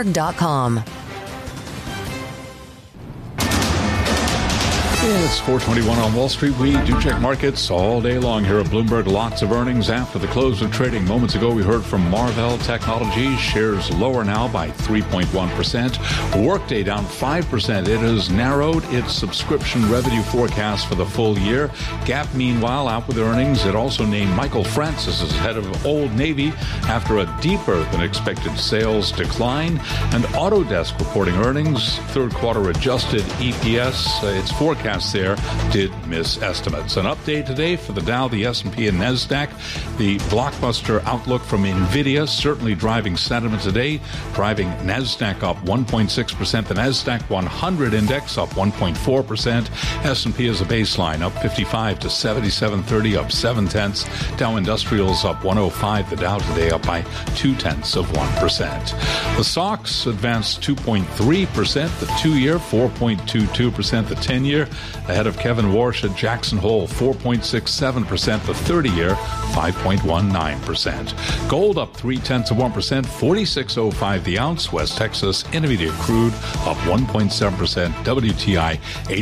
Bloomberg.com. It's 4:21 on Wall Street. We do check markets all day long here at Bloomberg. Lots of earnings after the close of trading. Moments ago, we heard from Marvell Technologies. Shares lower now by 3.1%. Workday down 5%. It has narrowed its subscription revenue forecast for the full year. Gap, meanwhile, out with earnings. It also named Michael Francis as head of Old Navy after a deeper than expected sales decline. And Autodesk reporting earnings. Third quarter adjusted EPS. Its forecast there did miss estimates. An update today for the Dow, the S&P, and NASDAQ. The blockbuster outlook from NVIDIA certainly driving sentiment today, driving NASDAQ up 1.6%. The NASDAQ 100 index up 1.4%. S&P is a baseline up 55 to 7730, up 0.7. Dow Industrials up 105. The Dow today up by 0.2%. The SOX advanced 2.3%. The 2-year 4.22%. The 10-year ahead of Kevin Warsh at Jackson Hole, 4.67%. The 30-year, 5.19%. Gold up 0.3%, 46.05 the ounce. West Texas Intermediate crude up 1.7%. WTI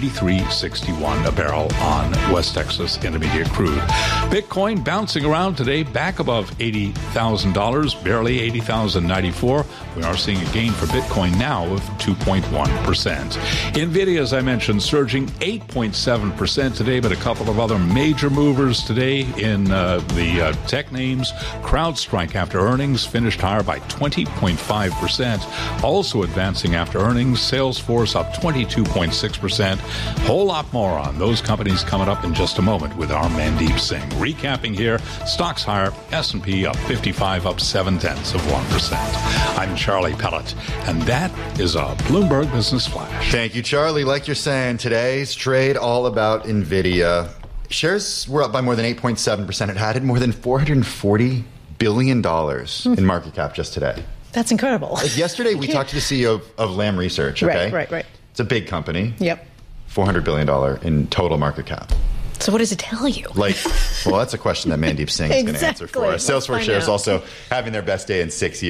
83.61 a barrel on West Texas Intermediate crude. Bitcoin bouncing around today, back above $80,000, barely $80,094. We are seeing a gain for Bitcoin now of 2.1%. NVIDIA, as I mentioned, surging 8.7% today, but a couple of other major movers today in the tech names. CrowdStrike after earnings finished higher by 20.5%. Also advancing after earnings. Salesforce up 22.6%. Whole lot more on those companies coming up in just a moment with our Mandeep Singh. Recapping here, stocks higher, S&P up 55, up 0.7%. I'm Charlie Pellet, and that is a Bloomberg Business Flash. Thank you, Charlie. Like you're saying, today's trade all about NVIDIA. Shares were up by more than 8.7%. It had more than $440 billion in market cap just today. That's incredible. Like yesterday, we talked to the CEO of Lam Research. Okay? Right. It's a big company. Yep. $400 billion in total market cap. So what does it tell you? Well, that's a question that Mandeep Singh is going to answer for us. Salesforce shares also having their best day in 6 years.